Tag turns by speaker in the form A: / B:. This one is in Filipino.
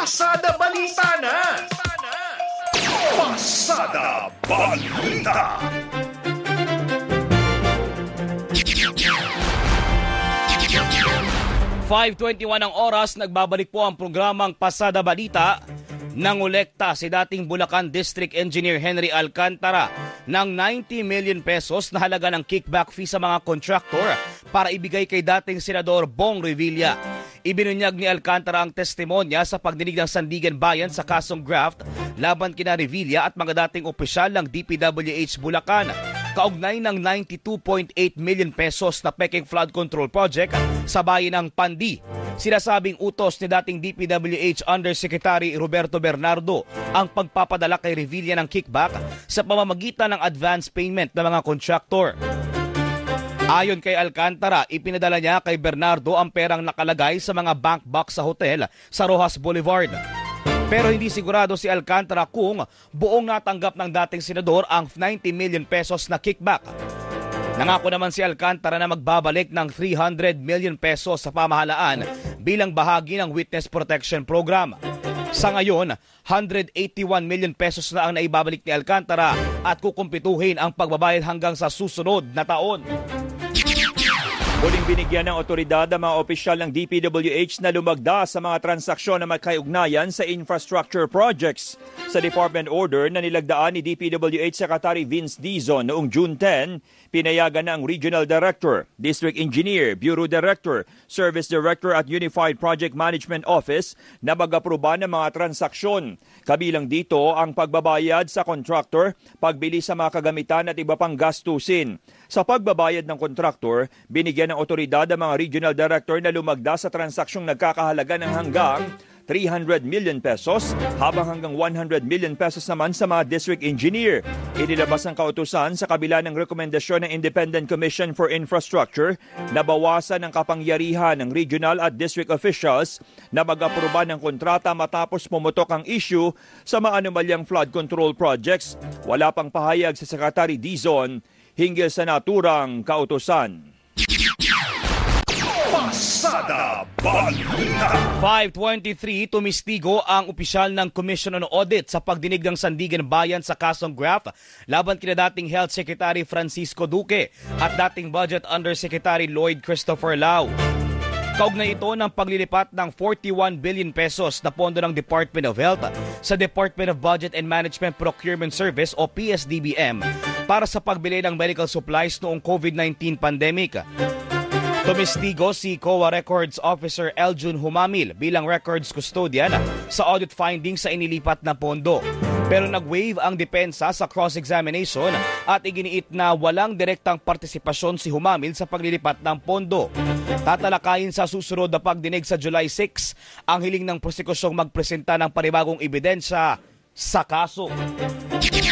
A: Pasada Balita na! Pasada Balita!
B: "5:21 ang oras, nagbabalik po ang programang Pasada Balita. Nangolekta si dating Bulacan District Engineer Henry Alcantara ng 90 million pesos na halaga ng kickback fee sa mga contractor para ibigay kay dating Senador Bong Revilla. Ibinunyag ni Alcantara ang testimonya sa pagdinig ng Sandigan Bayan sa kasong graft laban kina Revilla at mga dating opisyal ng DPWH Bulacan kaugnay ng 92.8 million pesos na peking flood control project sa bayan ng Pandi. Sinasabing utos ni dating DPWH Undersecretary Roberto Bernardo ang pagpapadala kay Revilla ng kickback sa pamamagitan ng advance payment ng mga contractor. Ayon kay Alcantara, ipinadala niya kay Bernardo ang perang nakalagay sa mga bank box sa hotel sa Rojas Boulevard. Pero hindi sigurado si Alcantara kung buong natanggap ng dating senador ang 90 million pesos na kickback. Nangako naman si Alcantara na magbabalik ng 300 million pesos sa pamahalaan bilang bahagi ng Witness Protection Program. Sa ngayon, 181 million pesos na ang naibabalik ni Alcantara at kukumpituhin ang pagbabayad hanggang sa susunod na taon.
C: Muling binigyan ng otoridad ang mga opisyal ng DPWH na lumagda sa mga transaksyon na magkaugnayan sa infrastructure projects. Sa department order na nilagdaan ni DPWH Secretary Vince Dizon noong June 10, pinayagan na ang Regional Director, District Engineer, Bureau Director, Service Director at Unified Project Management Office na mag-aproba ng mga transaksyon. Kabilang dito ang pagbabayad sa contractor, pagbili sa mga kagamitan at iba pang gastusin. Sa pagbabayad ng kontraktor, binigyan ng otoridad ang mga regional director na lumagda sa transaksyong nagkakahalaga ng hanggang 300 million pesos habang hanggang 100 million pesos naman sa mga district engineer. Inilabas ang kautusan sa kabila ng rekomendasyon ng Independent Commission for Infrastructure na bawasan ang kapangyarihan ng regional at district officials na mag-aproba ng kontrata matapos pumutok ang issue sa mga anomalyang flood control projects. Wala pang pahayag sa Secretary Dizon hinggil sa naturang kautusan.
A: Pasada Balita!
B: 5:23, tumistigo ang opisyal ng Commission on Audit sa pagdinig ng Sandigan Bayan sa kasong graft laban kina dating Health Secretary Francisco Duque at dating Budget Undersecretary Lloyd Christopher Lau. Kaugnay ito ng paglilipat ng 41 billion pesos na pondo ng Department of Health sa Department of Budget and Management Procurement Service o PSDBM para sa pagbili ng medical supplies noong COVID-19 pandemic. Tumistigo si COA Records Officer Eljun Humamil bilang records custodian sa audit findings sa inilipat na pondo. Pero nag-waive ang depensa sa cross-examination at iginiit na walang direktang partisipasyon si Humamil sa paglilipat ng pondo. Tatalakayin sa susunod na pagdinig sa July 6 ang hiling ng prosekusyong magpresenta ng panibagong ebidensya sa kaso.